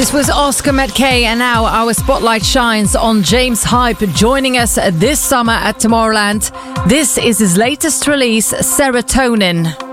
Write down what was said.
This was Oscar Mackay, and now our spotlight shines on James Hype, joining us this summer at Tomorrowland. This is his latest release, Serotonin.